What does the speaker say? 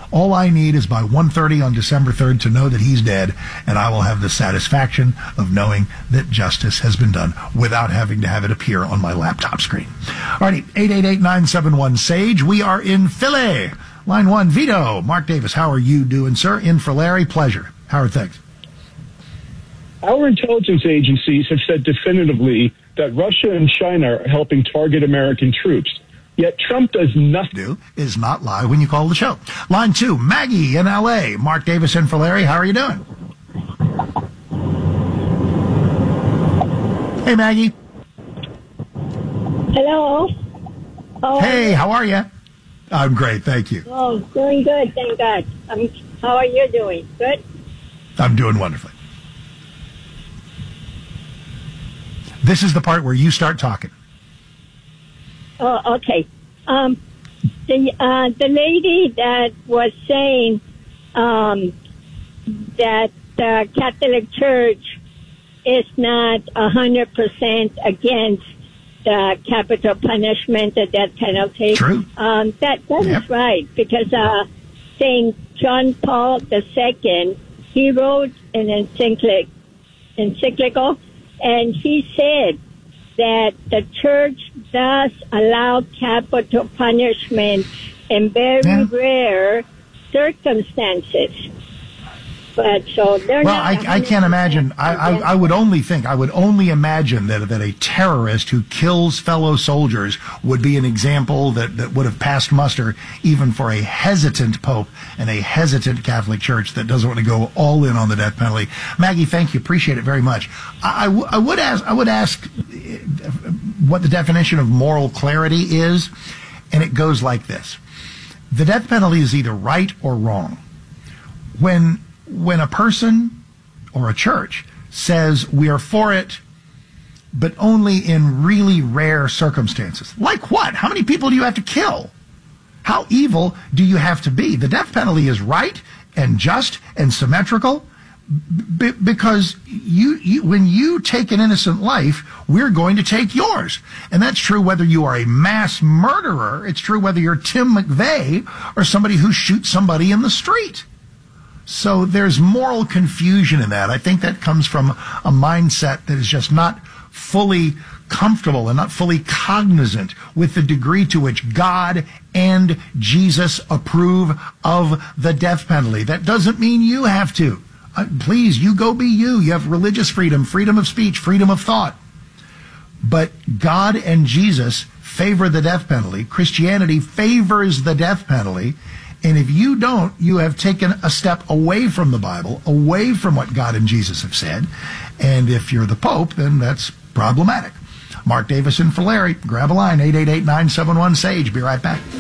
All I need is by 1:30 on December 3rd to know that he's dead, and I will have the satisfaction of knowing that justice has been done without having to have it appear on my laptop screen. All righty, 888-971-SAGE. We are in Philly. Line 1, Vito. Mark Davis, how are you doing, sir? In for Larry. Pleasure. How are things? Our intelligence agencies have said definitively that Russia and China are helping target American troops. Yet Trump does nothing. Do is not lie when you call the show. Line 2, Maggie in L.A. Mark Davis in for Larry. How are you doing? Hey, Maggie. Hello. Hey, how are you? I'm great, thank you. Oh, doing good, thank God. How are you doing? Good? I'm doing wonderfully. This is the part where you start talking. Oh, okay. The lady that was saying that the Catholic Church is not 100% against the capital punishment, the death penalty. True. That is right, because Saint John Paul II, he wrote an encyclical, and he said that the church does allow capital punishment in very rare circumstances. But so they're not. I can't imagine. I would only imagine that a terrorist who kills fellow soldiers would be an example that would have passed muster even for a hesitant pope and a hesitant Catholic Church that doesn't want to go all in on the death penalty. Maggie, thank you. Appreciate it very much. I would ask what the definition of moral clarity is, and it goes like this. The death penalty is either right or wrong. When a person or a church says we are for it, but only in really rare circumstances. Like what? How many people do you have to kill? How evil do you have to be? The death penalty is right and just and symmetrical because when you take an innocent life, we're going to take yours. And that's true whether you are a mass murderer. It's true whether you're Tim McVeigh or somebody who shoots somebody in the street. So there's moral confusion in that. I think that comes from a mindset that is just not fully comfortable and not fully cognizant with the degree to which God and Jesus approve of the death penalty. That doesn't mean you have to. Please, you go be you. You have religious freedom, freedom of speech, freedom of thought. But God and Jesus favor the death penalty. Christianity favors the death penalty. And if you don't, you have taken a step away from the Bible, away from what God and Jesus have said. And if you're the Pope, then that's problematic. Mark Davis in for Larry. Grab a line, 888-971-SAGE. Be right back.